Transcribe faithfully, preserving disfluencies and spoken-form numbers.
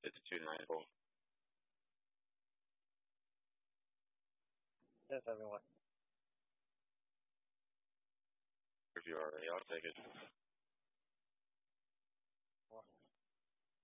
fifty-two nine four. Yes, everyone. If you're already, I'll take it.